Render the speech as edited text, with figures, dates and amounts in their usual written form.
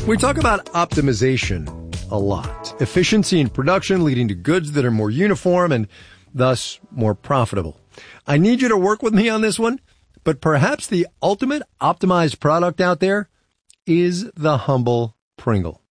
We talk about optimization a lot. Efficiency in production leading to goods that are more uniform and thus more profitable. I need you to work with me on this one, but perhaps the ultimate optimized product out there is the humble Pringle.